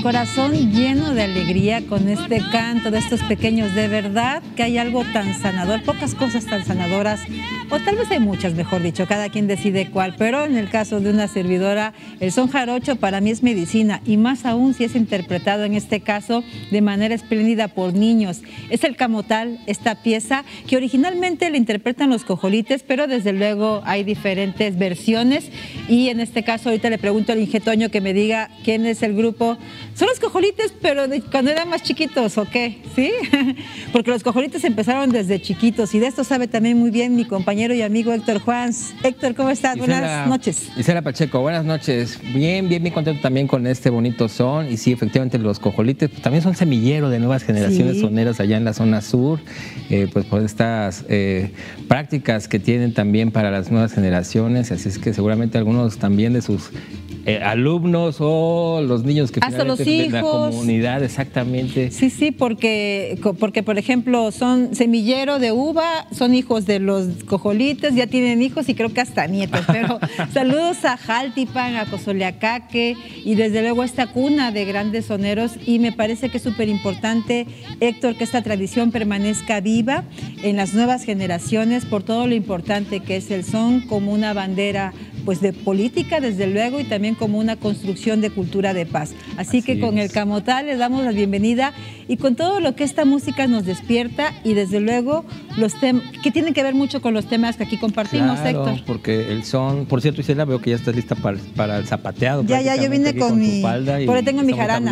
corazón lleno de alegría con este canto de estos pequeños. De verdad que hay algo tan sanador, pocas cosas tan sanadoras, o tal vez hay muchas, mejor dicho, cada quien decide cuál, pero en el caso de una servidora, el son jarocho para mí es medicina, y más aún si es interpretado en este caso de manera espléndida por niños. Es el camotal, esta pieza que originalmente la interpretan los cojolites, pero desde luego hay diferentes versiones, y en este caso ahorita le pregunto al Ingetoño que me diga quién es el grupo. Son los cojolites, pero cuando eran más chiquitos, ¿o qué? ¿Sí? Porque los cojolites empezaron desde chiquitos, y de esto sabe también muy bien mi compañero y amigo Héctor Juans. Héctor, ¿cómo estás? Buenas noches. Isela Pacheco, buenas noches. Bien contento también con este bonito son. Y sí, efectivamente, los cojolites pues, también son semillero de nuevas generaciones soneras allá en la zona sur, pues por estas prácticas que tienen también para las nuevas generaciones. Así es que seguramente algunos también de sus alumnos o los niños que hasta los hijos de la comunidad, exactamente. Sí, porque por ejemplo son semillero de uva, son hijos de los cojolites, ya tienen hijos y creo que hasta nietos, pero saludos a Jaltipan, a Cozoleacaque y desde luego a esta cuna de grandes soneros, y me parece que es súper importante, Héctor, que esta tradición permanezca viva en las nuevas generaciones por todo lo importante que es el son como una bandera pues de política, desde luego, y también como una construcción de cultura de paz. Así que con el camotal les damos la bienvenida y con todo lo que esta música nos despierta, y desde luego los temas que tienen que ver mucho con los temas que aquí compartimos, claro, Héctor. Porque el son, por cierto, Isela, veo que ya estás lista para el zapateado. Ya, yo vine con mi falda por ahí tengo mi jarana.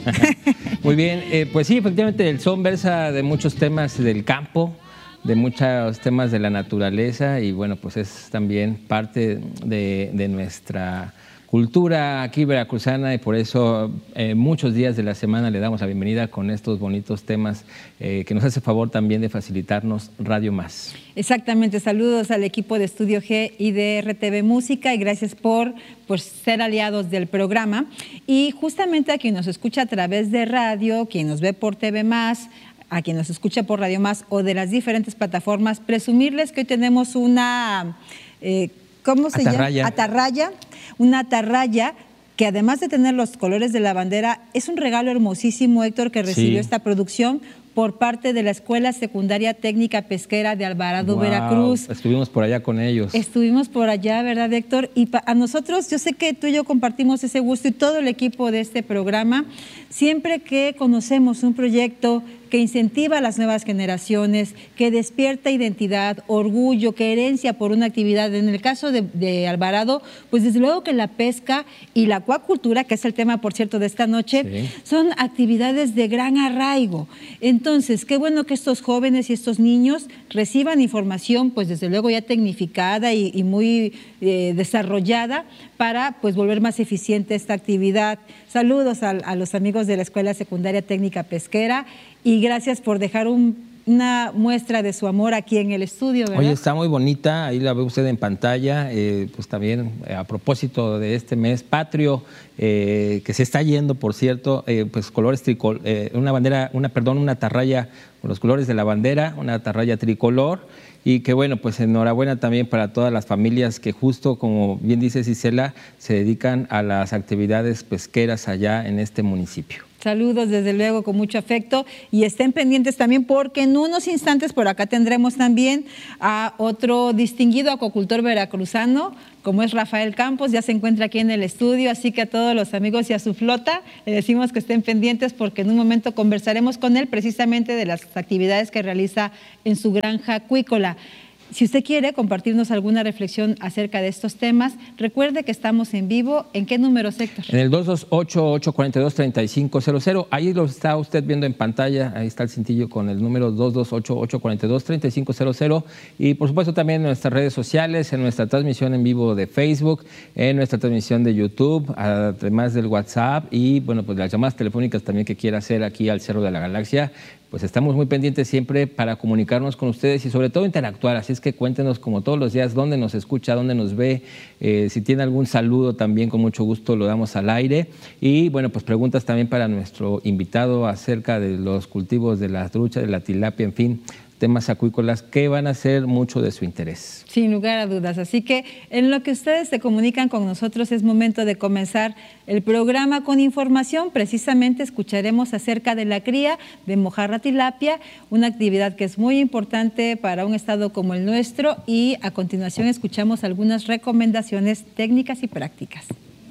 Muy bien, pues sí, efectivamente el son versa de muchos temas del campo, de muchos temas de la naturaleza, y bueno, pues es también parte de nuestra cultura aquí veracruzana, y por eso muchos días de la semana le damos la bienvenida con estos bonitos temas que nos hace favor también de facilitarnos Radio Más. Exactamente, saludos al equipo de Estudio G y de RTV Música, y gracias por ser aliados del programa. Y justamente a quien nos escucha a través de radio, quien nos ve por TV Más, a quien nos escucha por Radio Más o de las diferentes plataformas, presumirles que hoy tenemos una, ¿cómo se llama? Atarraya, una atarraya que además de tener los colores de la bandera, es un regalo hermosísimo, Héctor, que recibió esta producción por parte de la Escuela Secundaria Técnica Pesquera de Alvarado, Veracruz. Estuvimos por allá con ellos. Estuvimos por allá, ¿verdad, Héctor? Y a nosotros, yo sé que tú y yo compartimos ese gusto, y todo el equipo de este programa, siempre que conocemos un proyecto que incentiva a las nuevas generaciones, que despierta identidad, orgullo, querencia por una actividad. En el caso de Alvarado, pues desde luego que la pesca y la acuacultura, que es el tema, por cierto, de esta noche, son actividades de gran arraigo. Entonces, qué bueno que estos jóvenes y estos niños reciban información, pues desde luego ya tecnificada y muy desarrollada para pues volver más eficiente esta actividad. Saludos a los amigos de la Escuela Secundaria Técnica Pesquera, y gracias por dejar una muestra de su amor aquí en el estudio, ¿verdad? Oye, está muy bonita, ahí la ve usted en pantalla, pues también a propósito de este mes patrio, que se está yendo, por cierto, pues colores tricolor, una atarraya con los colores de la bandera, una atarraya tricolor, y que bueno, pues enhorabuena también para todas las familias que justo, como bien dice Isela, se dedican a las actividades pesqueras allá en este municipio. Saludos desde luego con mucho afecto, y estén pendientes también porque en unos instantes por acá tendremos también a otro distinguido acuacultor veracruzano como es Rafael Campos, ya se encuentra aquí en el estudio, así que a todos los amigos y a su flota le decimos que estén pendientes porque en un momento conversaremos con él precisamente de las actividades que realiza en su granja acuícola. Si usted quiere compartirnos alguna reflexión acerca de estos temas, recuerde que estamos en vivo. ¿En qué número, Héctor? En el 228-842-3500. Ahí lo está usted viendo en pantalla. Ahí está el cintillo con el número 228-842-3500. Y por supuesto también en nuestras redes sociales, en nuestra transmisión en vivo de Facebook, en nuestra transmisión de YouTube, además del WhatsApp y bueno, pues las llamadas telefónicas también que quiera hacer aquí al Cerro de la Galaxia. Pues estamos muy pendientes siempre para comunicarnos con ustedes y sobre todo interactuar, así es que cuéntenos como todos los días dónde nos escucha, dónde nos ve, si tiene algún saludo también con mucho gusto lo damos al aire, y bueno, pues preguntas también para nuestro invitado acerca de los cultivos de la trucha, de la tilapia, en fin, temas acuícolas que van a ser mucho de su interés. Sin lugar a dudas. Así que en lo que ustedes se comunican con nosotros es momento de comenzar el programa con información. Precisamente escucharemos acerca de la cría de mojarra tilapia, una actividad que es muy importante para un estado como el nuestro, y a continuación escuchamos algunas recomendaciones técnicas y prácticas.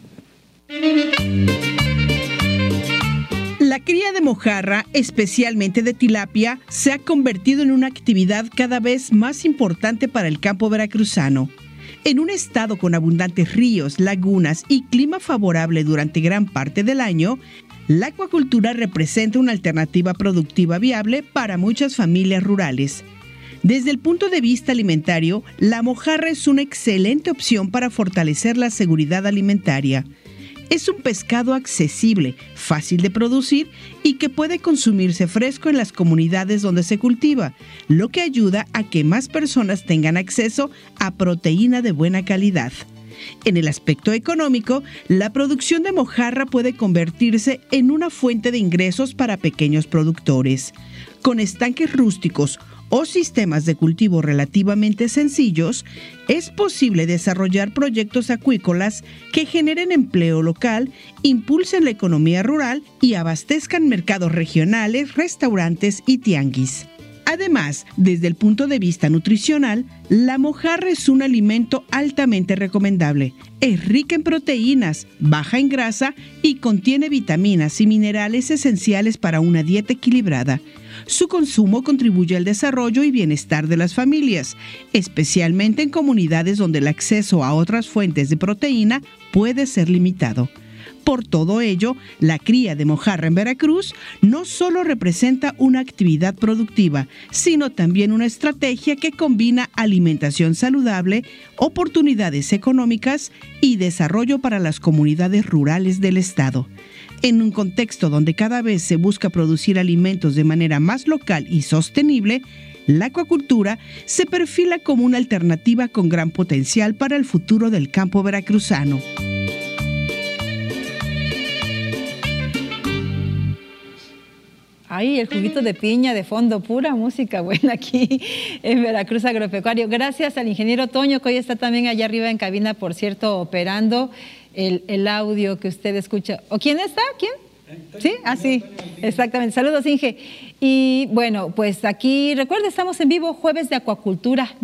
La cría de mojarra, especialmente de tilapia, se ha convertido en una actividad cada vez más importante para el campo veracruzano. En un estado con abundantes ríos, lagunas y clima favorable durante gran parte del año, la acuacultura representa una alternativa productiva viable para muchas familias rurales. Desde el punto de vista alimentario, la mojarra es una excelente opción para fortalecer la seguridad alimentaria. Es un pescado accesible, fácil de producir y que puede consumirse fresco en las comunidades donde se cultiva, lo que ayuda a que más personas tengan acceso a proteína de buena calidad. En el aspecto económico, la producción de mojarra puede convertirse en una fuente de ingresos para pequeños productores. Con estanques rústicos o sistemas de cultivo relativamente sencillos, es posible desarrollar proyectos acuícolas que generen empleo local, impulsen la economía rural y abastezcan mercados regionales, restaurantes y tianguis. Además, desde el punto de vista nutricional, la mojarra es un alimento altamente recomendable. Es rica en proteínas, baja en grasa y contiene vitaminas y minerales esenciales para una dieta equilibrada. Su consumo contribuye al desarrollo y bienestar de las familias, especialmente en comunidades donde el acceso a otras fuentes de proteína puede ser limitado. Por todo ello, la cría de mojarra en Veracruz no solo representa una actividad productiva, sino también una estrategia que combina alimentación saludable, oportunidades económicas y desarrollo para las comunidades rurales del estado. En un contexto donde cada vez se busca producir alimentos de manera más local y sostenible, la acuacultura se perfila como una alternativa con gran potencial para el futuro del campo veracruzano. Ay, el juguito de piña de fondo, pura música buena aquí en Veracruz Agropecuario. Gracias al ingeniero Toño, que hoy está también allá arriba en cabina, por cierto, operando el audio que usted escucha. ¿O quién está? ¿Quién? ¿Sí? Ah, sí, exactamente. Saludos, Inge. Y bueno, pues aquí, recuerda, estamos en vivo, jueves de acuacultura,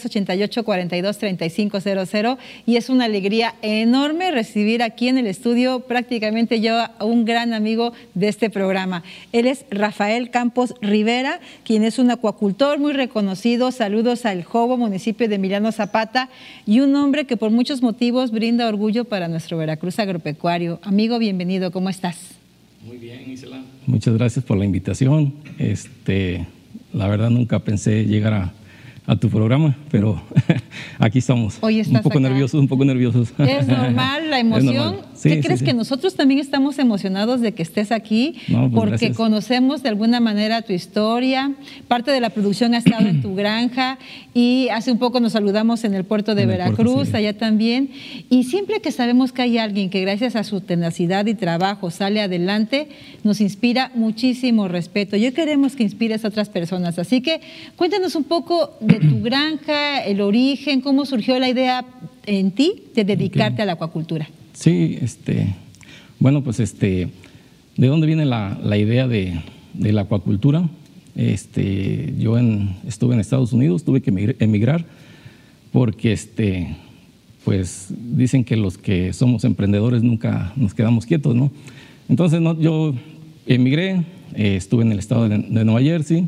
2288-423500, y es una alegría enorme recibir aquí en el estudio prácticamente yo a un gran amigo de este programa. Él es Rafael Campos Rivera, quien es un acuacultor muy reconocido. Saludos al Jobo, municipio de Emiliano Zapata, y un hombre que por muchos motivos brinda orgullo para nuestro Veracruz agropecuario. Amigo, bienvenido, ¿cómo estás? Muy bien, Isela. Muchas gracias por la invitación. La verdad nunca pensé llegar a tu programa, pero aquí estamos. Hoy estás un poco acá. Un poco nerviosos. Es normal la emoción. Normal. Sí, ¿Qué crees? sí. Que nosotros también estamos emocionados de que estés aquí, No, pues porque gracias. conocemos de alguna manera tu historia. Parte de la producción ha estado en tu granja, y hace un poco nos saludamos en el puerto de Veracruz, sí. Allá también. Y siempre que sabemos que hay alguien que gracias a su tenacidad y trabajo sale adelante, nos inspira muchísimo respeto. Yo queremos que inspires a otras personas. Así que cuéntanos un poco de tu granja, el origen, cómo surgió la idea en ti de dedicarte a la acuacultura. Sí, bueno, pues ¿de dónde viene la idea de la acuacultura? Yo estuve en Estados Unidos, tuve que emigrar porque pues dicen que los que somos emprendedores nunca nos quedamos quietos, ¿no? Entonces yo emigré, estuve en el estado de Nueva Jersey,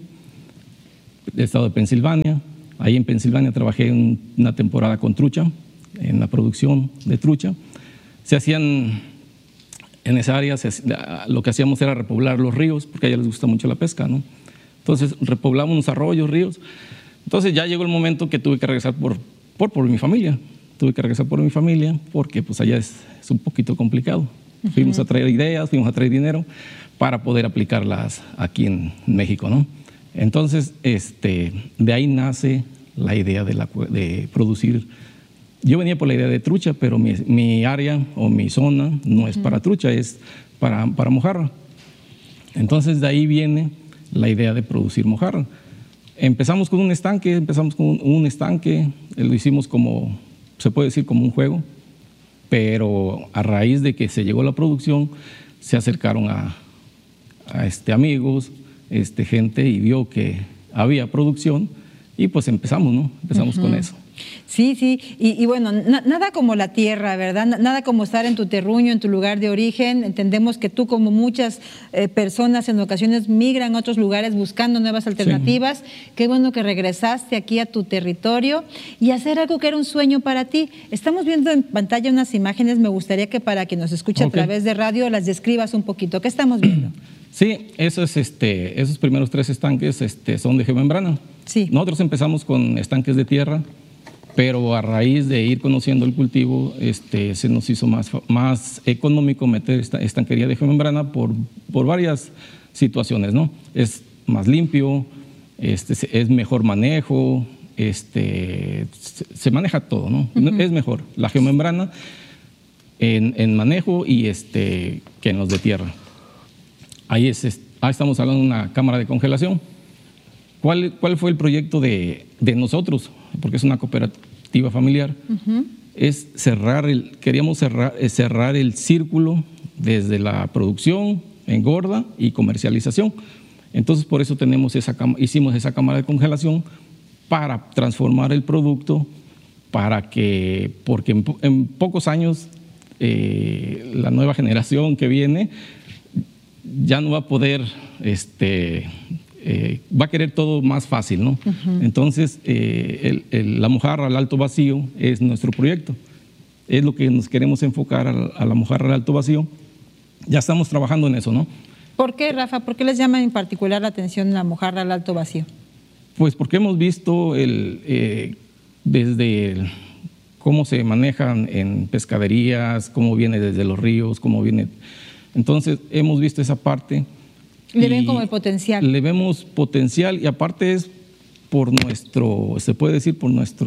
el estado de Pensilvania. Ahí en Pensilvania trabajé una temporada con trucha, en la producción de trucha. Se hacían, en esa área, lo que hacíamos era repoblar los ríos, porque a ellos les gusta mucho la pesca, ¿no? Entonces repoblamos los arroyos, ríos. Entonces ya llegó el momento que tuve que regresar por mi familia. Tuve que regresar por mi familia porque pues allá es un poquito complicado. Fuimos a traer ideas, fuimos a traer dinero para poder aplicarlas aquí en México, ¿no? Entonces, de ahí nace la idea de producir. Yo venía por la idea de trucha, pero mi área o mi zona no es para trucha, es para mojarra. Entonces, de ahí viene la idea de producir mojarra. Empezamos con un estanque, lo hicimos como, se puede decir, como un juego, pero a raíz de que se llegó a la producción, se acercaron a amigos, gente, y vio que había producción, y pues empezamos, ¿no? Empezamos con eso. Sí, sí, y bueno, nada como la tierra, ¿verdad? Nada como estar en tu terruño, en tu lugar de origen. Entendemos que tú, como muchas personas, en ocasiones migran a otros lugares buscando nuevas alternativas. Sí. Qué bueno que regresaste aquí a tu territorio y hacer algo que era un sueño para ti. Estamos viendo en pantalla unas imágenes, me gustaría que para quien nos escuche a través de radio las describas un poquito. ¿Qué estamos viendo? Sí, esos primeros 3 estanques son de geomembrana. Sí. Nosotros empezamos con estanques de tierra, pero a raíz de ir conociendo el cultivo, se nos hizo más económico meter esta estanquería de geomembrana por varias situaciones, ¿no? Es más limpio, es mejor manejo, se maneja todo, ¿no? Es mejor la geomembrana en manejo y que en los de tierra. Ahí estamos hablando de una cámara de congelación. ¿Cuál fue el proyecto de nosotros? Porque es una cooperativa familiar. Es queríamos cerrar el círculo desde la producción, engorda y comercialización. Entonces, por eso hicimos esa cámara de congelación para transformar el producto, porque en pocos años la nueva generación que viene ya no va a poder, va a querer todo más fácil, ¿no? Entonces, la mojarra al alto vacío es nuestro proyecto. Es lo que nos queremos enfocar a la mojarra al alto vacío. Ya estamos trabajando en eso, ¿no? ¿Por qué, Rafa? ¿Por qué les llama en particular la atención la mojarra al alto vacío? Pues porque hemos visto desde cómo se manejan en pescaderías, cómo viene desde los ríos, cómo viene. Entonces, hemos visto esa parte. ¿Le ven como el potencial? Le vemos potencial, y aparte es por nuestro, se puede decir, por nuestro,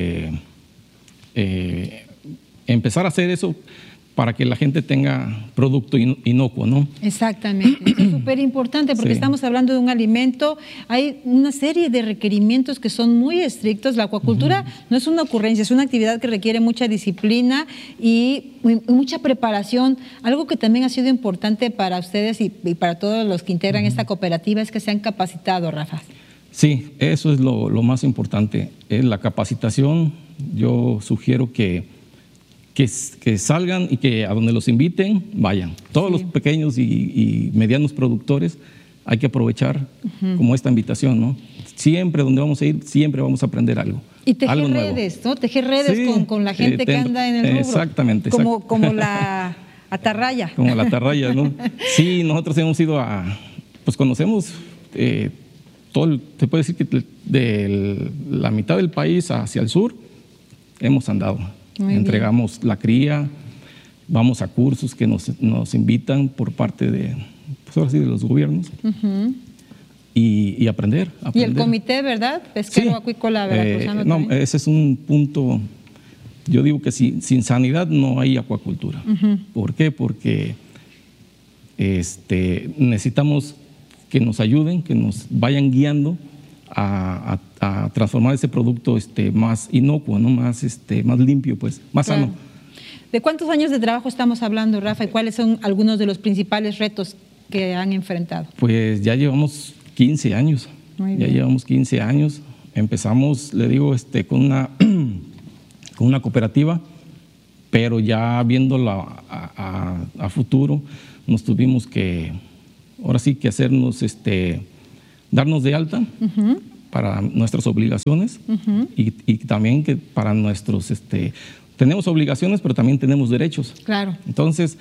empezar a hacer eso para que la gente tenga producto inocuo, ¿no? Exactamente, es súper importante porque estamos hablando de un alimento, hay una serie de requerimientos que son muy estrictos. La acuacultura no es una ocurrencia, es una actividad que requiere mucha disciplina y mucha preparación. Algo que también ha sido importante para ustedes y para todos los que integran esta cooperativa es que se han capacitado, Rafa. Sí, eso es lo más importante, es la capacitación. Yo sugiero que salgan y que a donde los inviten, vayan. Todos los pequeños y medianos productores hay que aprovechar como esta invitación, ¿no? Siempre donde vamos a ir, siempre vamos a aprender algo. Y tejer redes, ¿no? Tejer redes con la gente que anda en el rubro. Exactamente. Como la atarraya. Como la atarraya, ¿no? Sí, nosotros hemos ido pues conocemos se puede decir que de la mitad del país hacia el sur hemos andado. Entregamos la cría, vamos a cursos que nos invitan por parte de, pues ahora sí, de los gobiernos, y aprender. Y el comité, ¿verdad? Pesquero acuícola veracruzano. No, ese es un punto. Yo digo que sin sanidad no hay acuacultura. ¿Por qué? Porque necesitamos que nos ayuden, que nos vayan guiando a transformar ese producto más inocuo, ¿no? Más limpio, pues, más sano. ¿De cuántos años de trabajo estamos hablando, Rafa, y cuáles son algunos de los principales retos que han enfrentado? Pues ya llevamos 15 años. Ya llevamos 15 años. Empezamos, le digo, con una cooperativa, pero ya viéndolo a futuro, nos tuvimos que, ahora sí que hacernos, darnos de alta para nuestras obligaciones y también que para nuestros, tenemos obligaciones, pero también tenemos derechos. Claro. Entonces,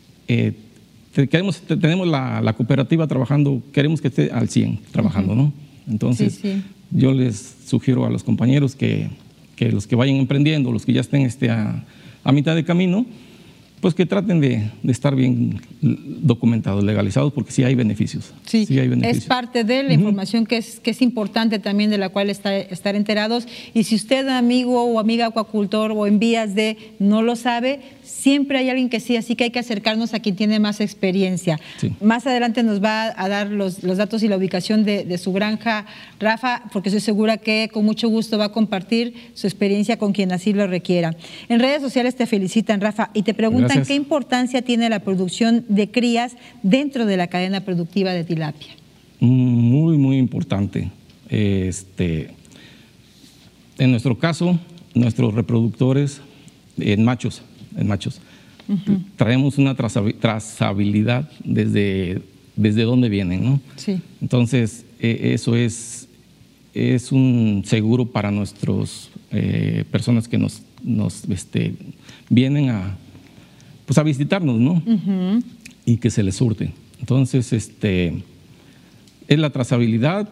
tenemos la cooperativa trabajando, queremos que esté al 100 trabajando, ¿no? Entonces, yo les sugiero a los compañeros que los que vayan emprendiendo, los que ya estén a mitad de camino, pues que traten de estar bien documentados, legalizados, porque sí hay beneficios. Sí hay beneficios. Es parte de la información que es importante también, de la cual estar enterados. Y si usted, amigo o amiga acuacultor o en vías de no lo sabe, siempre hay alguien que sí, así que hay que acercarnos a quien tiene más experiencia. Sí. Más adelante nos va a dar los datos y la ubicación de su granja, Rafa, porque estoy segura que con mucho gusto va a compartir su experiencia con quien así lo requiera. En redes sociales te felicitan, Rafa, y te preguntan Gracias. qué importancia tiene la producción de crías dentro de la cadena productiva de tilapia. Muy, muy importante. En nuestro caso, nuestros reproductores en machos, traemos una trazabilidad desde dónde vienen, ¿no? Sí. Entonces, eso es un seguro para nuestros personas que nos vienen a visitarnos, ¿no? Y que se les surte. Entonces, es la trazabilidad,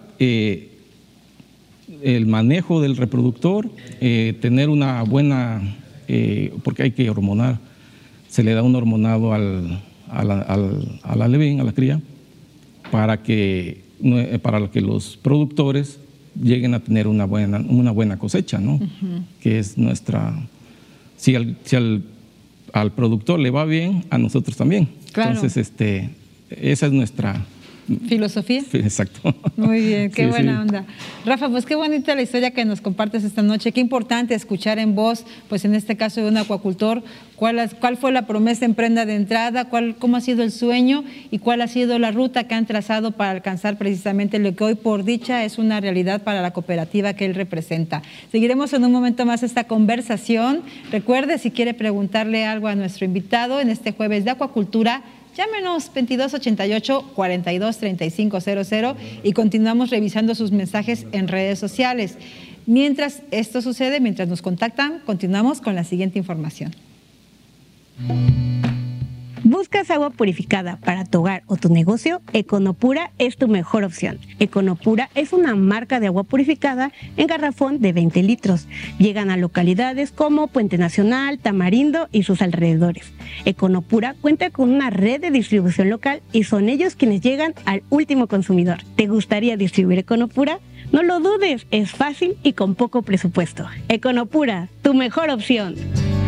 el manejo del reproductor, tener una buena, porque hay que hormonar, se le da un hormonado al alevín, a la cría, para que los productores lleguen a tener una buena cosecha, ¿no? Que es nuestra, si al productor le va bien, a nosotros también. Claro. Entonces, esa es nuestra ¿Filosofía? Exacto. Muy bien, qué Sí, buena sí. onda. Rafa, pues qué bonita la historia que nos compartes esta noche. Qué importante escuchar en voz, pues en este caso de un acuacultor, cuál fue la promesa en prenda de entrada, cómo ha sido el sueño y cuál ha sido la ruta que han trazado para alcanzar precisamente lo que hoy por dicha es una realidad para la cooperativa que él representa. Seguiremos en un momento más esta conversación. Recuerde, si quiere preguntarle algo a nuestro invitado en este jueves de acuacultura, llámenos 2288-423500 y continuamos revisando sus mensajes en redes sociales. Mientras esto sucede, mientras nos contactan, continuamos con la siguiente información. ¿Buscas agua purificada para tu hogar o tu negocio? Econopura es tu mejor opción. Econopura es una marca de agua purificada en garrafón de 20 litros. Llegan a localidades como Puente Nacional, Tamarindo y sus alrededores. Econopura cuenta con una red de distribución local y son ellos quienes llegan al último consumidor. ¿Te gustaría distribuir Econopura? No lo dudes, es fácil y con poco presupuesto. Econopura, tu mejor opción.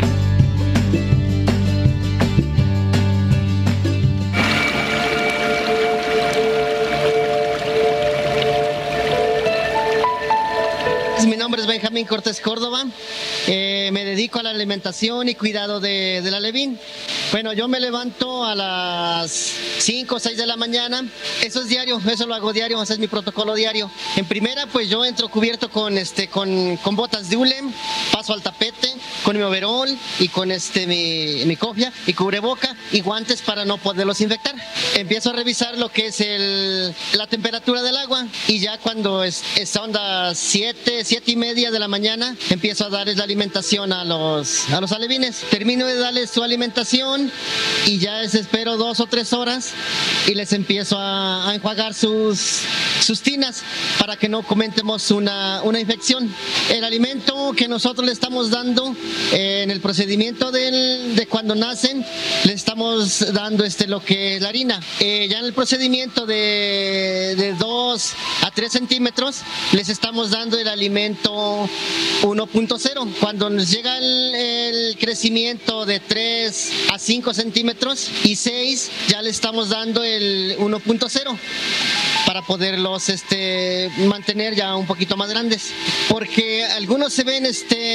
Mi nombre es Benjamín Cortés Córdoba, me dedico a la alimentación y cuidado del alevín. Bueno, yo me levanto a las 5 o 6 de la mañana, eso es diario, eso lo hago diario, ese es mi protocolo diario. En primera, pues yo entro cubierto con botas de hule, paso al tapete, con mi overol y con mi cofia y cubreboca y guantes para no poderlos infectar. Empiezo a revisar lo que es la temperatura del agua y ya cuando son las 7 y media de la mañana, empiezo a darles la alimentación a los alevines. Termino de darles su alimentación y ya espero 2 o 3 horas y les empiezo a enjuagar sus tinas para que no cometamos una infección. El alimento que nosotros le estamos dando en el procedimiento de cuando nacen, le estamos dando lo que es la harina. Ya en el procedimiento de 2 a 3 centímetros, les estamos dando el alimento 1.0. Cuando nos llega el crecimiento de 3 a 5 centímetros y 6, ya le estamos dando el 1.0 para poderlos mantener ya un poquito más grandes, porque algunos se ven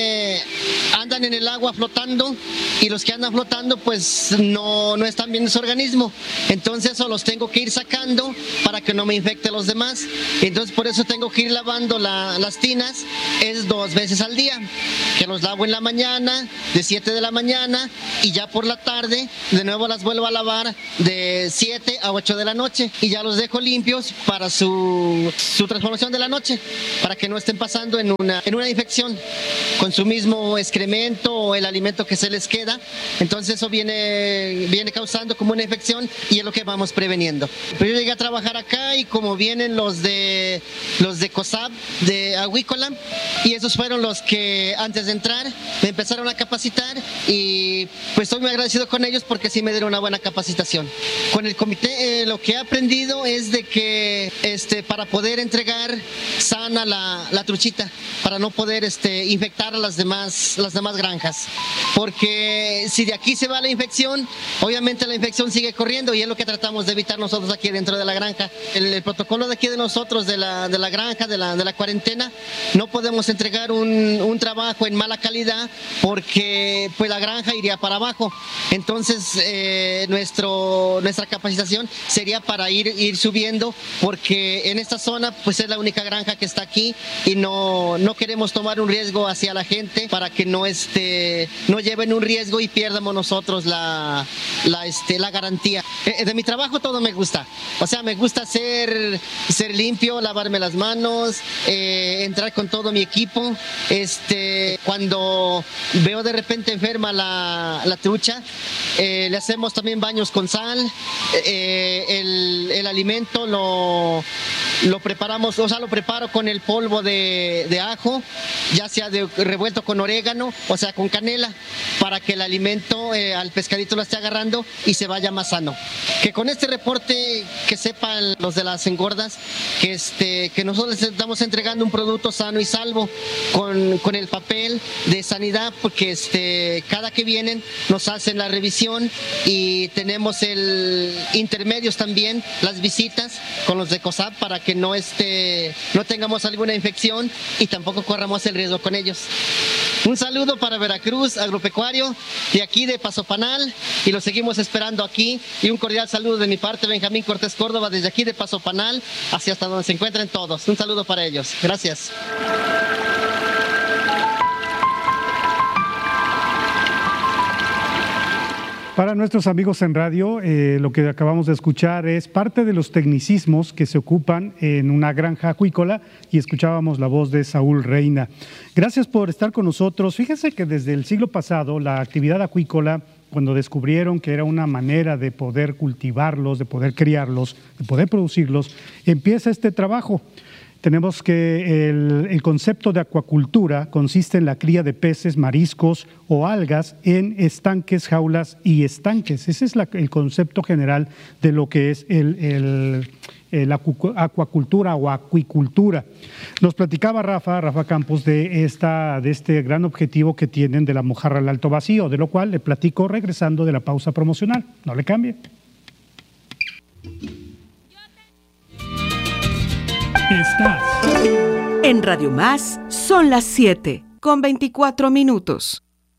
andan en el agua flotando y los que andan flotando pues no están bien en su organismo, entonces eso los tengo que ir sacando para que no me infecte los demás. Entonces por eso tengo que ir lavando las tinas, es 2 veces al día, que los lavo en la mañana de 7 de la mañana y ya por la tarde de nuevo las vuelvo a lavar de 7 a 8 de la noche y ya los dejo limpios para su transformación de la noche, para que no estén pasando en una infección con su mismo excremento o el alimento que se les queda. Entonces eso viene causando como una infección y es lo que vamos preveniendo. Pero yo llegué a trabajar acá y como vienen los de COSAB, de Acuícola, y esos fueron los que antes de entrar me empezaron a capacitar y pues estoy muy agradecido con ellos porque sí me dieron una buena capacitación. Con el comité lo que he aprendido es de que para poder entregar sana la truchita, para no poder infectar a las demás granjas, porque si de aquí se va la infección, obviamente la infección sigue corriendo, y es lo que tratamos de evitar nosotros aquí dentro de la granja. El protocolo de aquí de nosotros, de la granja, de la cuarentena, no podemos entregar un trabajo en mala calidad, porque pues la granja iría para abajo. Entonces nuestra capacitación sería para ir subiendo, porque en esta zona pues es la única granja que está aquí, y no queremos tomar un riesgo hacia la gente para que no lleven un riesgo y pierdamos nosotros la garantía. De mi trabajo todo me gusta, o sea, me gusta ser limpio, lavarme las manos, entrar con todo mi equipo. Cuando veo de repente enferma la trucha, le hacemos también baños con sal. El alimento lo preparamos, o sea, lo preparo con el polvo de ajo, ya sea revuelto con orégano, o sea, con canela, para que el alimento al pescadito lo esté agarrando y se vaya más sano. Que con este reporte, que sepan los de las engordas, que nosotros les estamos entregando un producto sano y salvo, con el papel de sanidad, porque cada que vienen nos hacen la revisión, y tenemos intermedios también, las visitas con los de COSAP, para que no tengamos alguna infección y tampoco corramos el riesgo con ellos. Un saludo para Veracruz, agropecuario, de aquí de Paso Panal, y lo seguimos esperando aquí. Y un cordial saludo de mi parte, Benjamín Cortés Córdoba, desde aquí de Paso Panal hacia hasta donde se encuentren todos. Un saludo para ellos. Gracias. Para nuestros amigos en radio, lo que acabamos de escuchar es parte de los tecnicismos que se ocupan en una granja acuícola, y escuchábamos la voz de Saúl Reina. Gracias por estar con nosotros. Fíjense que desde el siglo pasado la actividad acuícola, cuando descubrieron que era una manera de poder cultivarlos, de poder criarlos, de poder producirlos, empieza este trabajo. Tenemos que el concepto de acuacultura consiste en la cría de peces, mariscos o algas en estanques, jaulas y estanques. Ese es el concepto general de lo que es la acuacultura o acuicultura. Nos platicaba Rafa Campos de este gran objetivo que tienen de la mojarra al alto vacío, de lo cual le platico regresando de la pausa promocional. No le cambie. Estás en Radio Más, son las 7:24.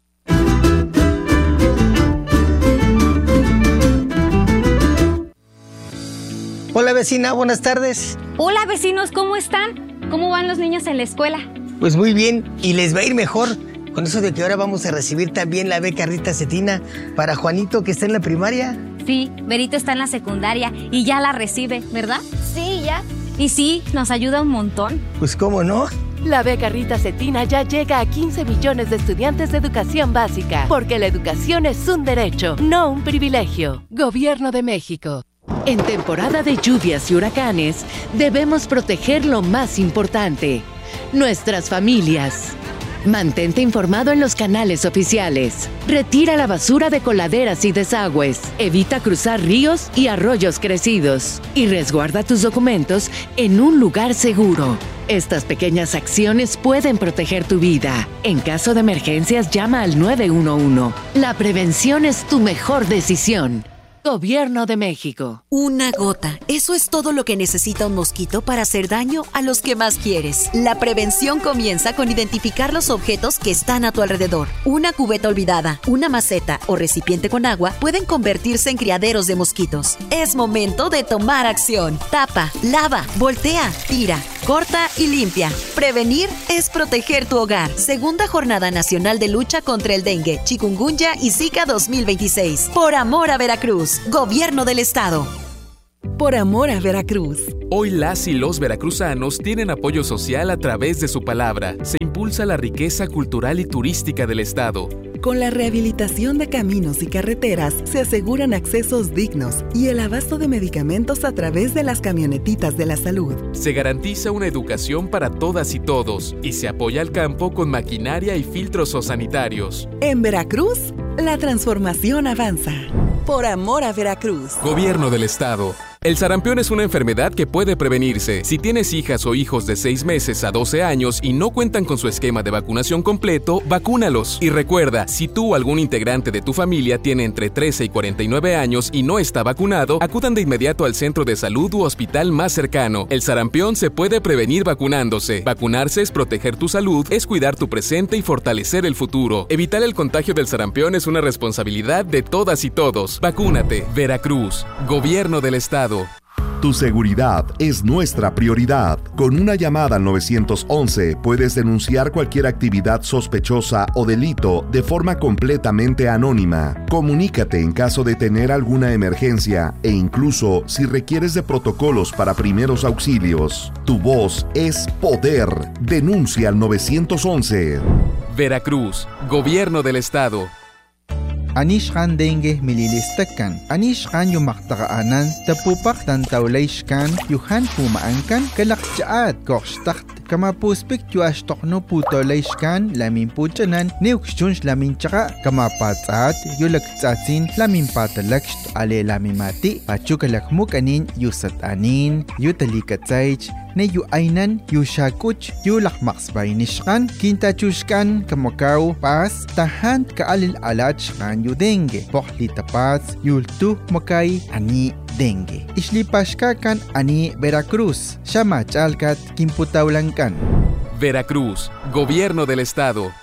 Hola vecina, buenas tardes. Hola vecinos, ¿cómo están? ¿Cómo van los niños en la escuela? Pues muy bien, y les va a ir mejor con eso de que ahora vamos a recibir también la beca Rita Cetina para Juanito, que está en la primaria. Sí, Berito está en la secundaria y ya la recibe, ¿verdad? Sí, ya. Y sí, nos ayuda un montón. Pues cómo no. La beca Rita Cetina ya llega a 15 millones de estudiantes de educación básica, porque la educación es un derecho, no un privilegio. Gobierno de México. En temporada de lluvias y huracanes, debemos proteger lo más importante: nuestras familias. Mantente informado en los canales oficiales. Retira la basura de coladeras y desagües. Evita cruzar ríos y arroyos crecidos. Y resguarda tus documentos en un lugar seguro. Estas pequeñas acciones pueden proteger tu vida. En caso de emergencias, llama al 911. La prevención es tu mejor decisión. Gobierno de México. Una gota. Eso es todo lo que necesita un mosquito para hacer daño a los que más quieres. La prevención comienza con identificar los objetos que están a tu alrededor. Una cubeta olvidada, una maceta o recipiente con agua pueden convertirse en criaderos de mosquitos. Es momento de tomar acción. Tapa, lava, voltea, tira, corta y limpia. Prevenir es proteger tu hogar. Segunda Jornada Nacional de Lucha contra el Dengue, Chikungunya y Zika 2026. Por amor a Veracruz. Gobierno del Estado. Por amor a Veracruz. Hoy las y los veracruzanos tienen apoyo social a través de su palabra. Se impulsa la riqueza cultural y turística del Estado. Con la rehabilitación de caminos y carreteras se aseguran accesos dignos y el abasto de medicamentos a través de las camionetitas de la salud. Se garantiza una educación para todas y todos y se apoya al campo con maquinaria y filtros sanitarios. En Veracruz, la transformación avanza. por amor a Veracruz. Gobierno del Estado. El sarampión es una enfermedad que puede prevenirse. Si tienes hijas o hijos de 6 meses a 12 años y no cuentan con su esquema de vacunación completo, vacúnalos. Y recuerda, si tú o algún integrante de tu familia tiene entre 13 y 49 años y no está vacunado, acudan de inmediato al centro de salud u hospital más cercano. El sarampión se puede prevenir vacunándose. Vacunarse es proteger tu salud, es cuidar tu presente y fortalecer el futuro. Evitar el contagio del sarampión es una responsabilidad de todas y todos. Vacúnate. Veracruz. Gobierno del Estado. Tu seguridad es nuestra prioridad. Con una llamada al 911 puedes denunciar cualquier actividad sospechosa o delito de forma completamente anónima. Comunícate en caso de tener alguna emergencia e incluso si requieres de protocolos para primeros auxilios. Tu voz es poder. Denuncia al 911. Veracruz, Gobierno del Estado. Anishkan dengue mililistakan. Anishkan yumaktaanan tapupak tan tawlayshkan yuhan pumaankan kalakjaat kokstakt kamapuspik yuashtokno putolayshkan lamin puchanan neukshunsh lamin chaka kamapatsat yulaktsatsin lamin patalakst ale lamimati pachukalakmukanin yusatanin yutalikatsaych ne yu ainan yu shakuch yu lakmaksbaynishkan kintachushkan kamakaw pas tahan kaalil alachkan yu dengue pohli tapats yultu makay ani dengue islipashkakan ani Veracruz shamachalkat kimputawlankan. Veracruz, Gobierno del Estado.